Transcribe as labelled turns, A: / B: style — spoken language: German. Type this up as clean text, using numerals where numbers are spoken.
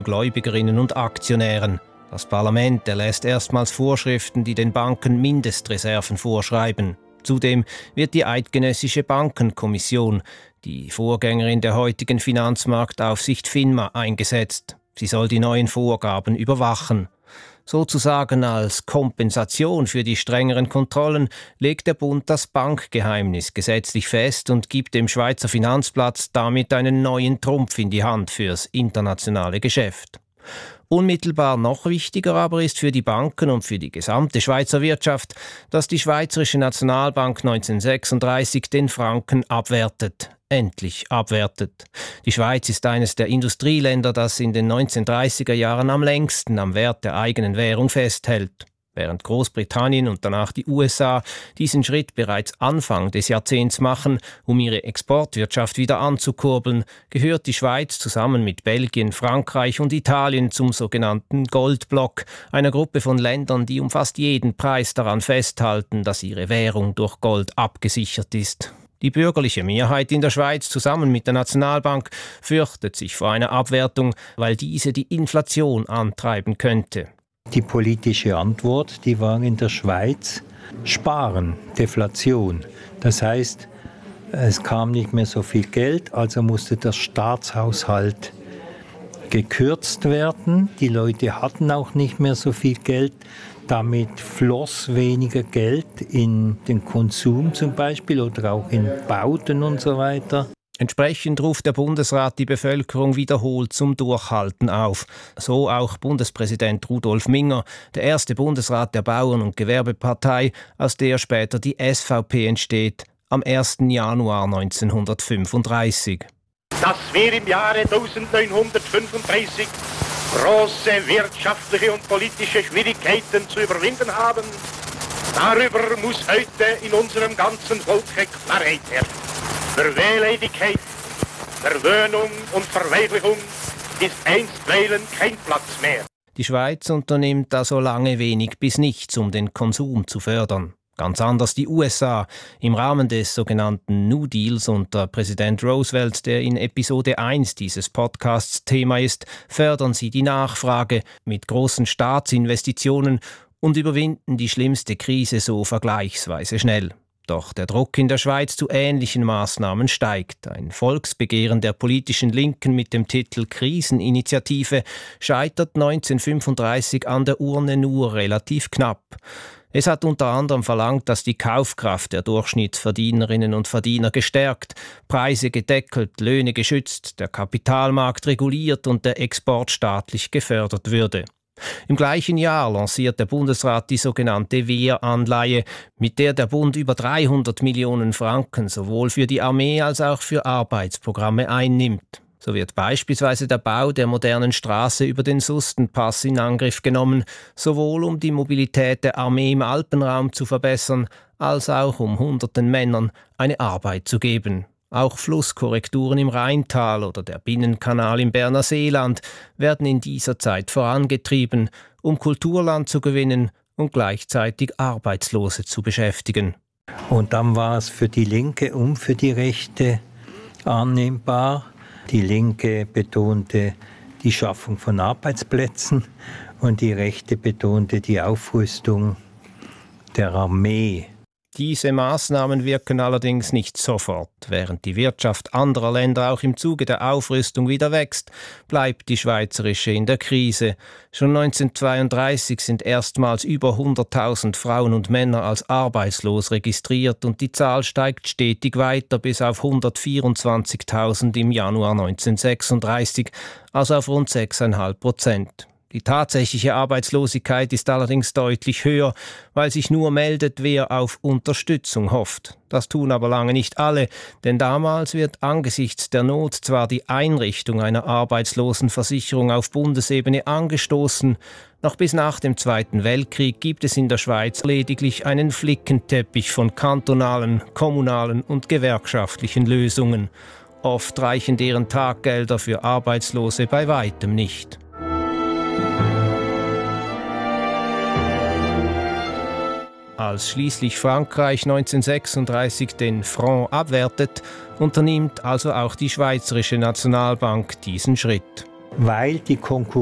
A: Gläubigerinnen und Aktionären. Das Parlament erlässt erstmals Vorschriften, die den Banken Mindestreserven vorschreiben. Zudem wird die Eidgenössische Bankenkommission, die Vorgängerin der heutigen Finanzmarktaufsicht FINMA, eingesetzt. Sie soll die neuen Vorgaben überwachen. Sozusagen als Kompensation für die strengeren Kontrollen legt der Bund das Bankgeheimnis gesetzlich fest und gibt dem Schweizer Finanzplatz damit einen neuen Trumpf in die Hand fürs internationale Geschäft. Unmittelbar noch wichtiger aber ist für die Banken und für die gesamte Schweizer Wirtschaft, dass die Schweizerische Nationalbank 1936 den Franken abwertet. Endlich abwertet. Die Schweiz ist eines der Industrieländer, das in den 1930er Jahren am längsten am Wert der eigenen Währung festhält. Während Großbritannien und danach die USA diesen Schritt bereits Anfang des Jahrzehnts machen, um ihre Exportwirtschaft wieder anzukurbeln, gehört die Schweiz zusammen mit Belgien, Frankreich und Italien zum sogenannten Goldblock, einer Gruppe von Ländern, die um fast jeden Preis daran festhalten, dass ihre Währung durch Gold abgesichert ist. Die bürgerliche Mehrheit in der Schweiz zusammen mit der Nationalbank fürchtet sich vor einer Abwertung, weil diese die Inflation antreiben könnte.
B: Die politische Antwort, die war in der Schweiz Sparen, Deflation. Das heißt, es kam nicht mehr so viel Geld, also musste der Staatshaushalt gekürzt werden. Die Leute hatten auch nicht mehr so viel Geld. Damit floss weniger Geld in den Konsum zum Beispiel oder auch in Bauten und so weiter.
A: Entsprechend ruft der Bundesrat die Bevölkerung wiederholt zum Durchhalten auf. So auch Bundespräsident Rudolf Minger, der erste Bundesrat der Bauern- und Gewerbepartei, aus der später die SVP entsteht, am 1. Januar 1935.
C: Dass wir im Jahre 1935 große wirtschaftliche und politische Schwierigkeiten zu überwinden haben, darüber muss heute in unserem ganzen Volke Klarheit herrschen. Für Wehleidigkeit, Verwöhnung und Verweichlichung ist einstweilen kein Platz mehr.
A: Die Schweiz unternimmt also lange wenig bis nichts, um den Konsum zu fördern. Ganz anders die USA. Im Rahmen des sogenannten New Deals unter Präsident Roosevelt, der in Episode 1 dieses Podcasts Thema ist, fördern sie die Nachfrage mit großen Staatsinvestitionen und überwinden die schlimmste Krise so vergleichsweise schnell. Doch der Druck in der Schweiz zu ähnlichen Maßnahmen steigt. Ein Volksbegehren der politischen Linken mit dem Titel Kriseninitiative scheitert 1935 an der Urne nur relativ knapp. Es hat unter anderem verlangt, dass die Kaufkraft der Durchschnittsverdienerinnen und Verdiener gestärkt, Preise gedeckelt, Löhne geschützt, der Kapitalmarkt reguliert und der Export staatlich gefördert würde. Im gleichen Jahr lanciert der Bundesrat die sogenannte Wehranleihe, mit der der Bund über 300 Millionen Franken sowohl für die Armee als auch für Arbeitsprogramme einnimmt. So wird beispielsweise der Bau der modernen Straße über den Sustenpass in Angriff genommen, sowohl um die Mobilität der Armee im Alpenraum zu verbessern, als auch um hunderten Männern eine Arbeit zu geben. Auch Flusskorrekturen im Rheintal oder der Binnenkanal im Berner Seeland werden in dieser Zeit vorangetrieben, um Kulturland zu gewinnen und gleichzeitig Arbeitslose zu beschäftigen.
B: Und dann war es für die Linke und für die Rechte annehmbar. Die Linke betonte die Schaffung von Arbeitsplätzen und die Rechte betonte die Aufrüstung der Armee.
A: Diese Maßnahmen wirken allerdings nicht sofort. Während die Wirtschaft anderer Länder auch im Zuge der Aufrüstung wieder wächst, bleibt die schweizerische in der Krise. Schon 1932 sind erstmals über 100.000 Frauen und Männer als arbeitslos registriert und die Zahl steigt stetig weiter bis auf 124.000 im Januar 1936, also auf rund 6,5%. Die tatsächliche Arbeitslosigkeit ist allerdings deutlich höher, weil sich nur meldet, wer auf Unterstützung hofft. Das tun aber lange nicht alle, denn damals wird angesichts der Not zwar die Einrichtung einer Arbeitslosenversicherung auf Bundesebene angestoßen, noch bis nach dem Zweiten Weltkrieg gibt es in der Schweiz lediglich einen Flickenteppich von kantonalen, kommunalen und gewerkschaftlichen Lösungen. Oft reichen deren Taggelder für Arbeitslose bei weitem nicht. Als schließlich Frankreich 1936 den Franc abwertet, unternimmt also auch die Schweizerische Nationalbank diesen Schritt.
B: weil die Konkurrenz